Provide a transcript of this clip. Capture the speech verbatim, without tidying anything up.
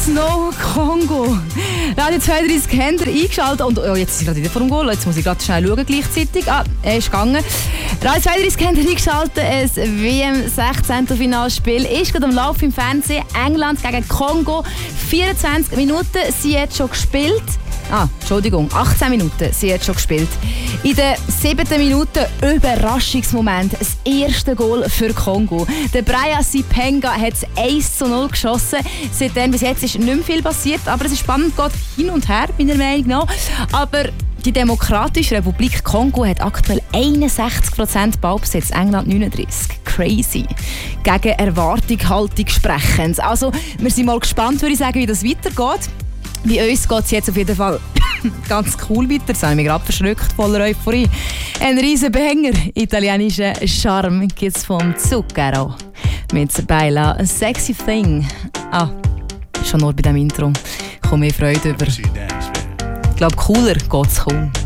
No Kongo. Radio zweiunddreißig haben wir eingeschaltet und oh, jetzt ist gerade wieder vor dem Goal. Jetzt muss ich gerade schnell schauen gleichzeitig. Ah, er ist gegangen. Radio zweiunddreißig haben wir eingeschaltet. Das W M sechzehntelfinalspiel ist gerade am Laufen im Fernsehen. England gegen Kongo. vierundzwanzig Minuten sind jetzt schon gespielt. Ah, Entschuldigung, achtzehn Minuten sind jetzt schon gespielt. In der siebten Minute Überraschungsmoment, das erste Goal für Kongo. Der Brian Sipenga hat eins zu null geschossen. Seitdem bis jetzt ist nicht mehr viel passiert, aber es ist spannend, geht hin und her, meiner Meinung nach. Aber die Demokratische Republik Kongo hat aktuell einundsechzig Prozent Ballbesitz, England neununddreißig. Crazy. Gegen Erwartung Haltung sprechend. Also, wir sind mal gespannt, würde ich sagen, wie das weitergeht. Bei uns geht es jetzt auf jeden Fall ganz cool weiter. Das habe ich mich gerade verschreckt, voller Euphorie. Ein riesen Banger, italienischer Charme gibt es vom Zucchero. Mit Baila, a sexy thing. Ah, schon nur bei diesem Intro. Ich komme mehr Freude über. Ich glaube, cooler geht es kaum.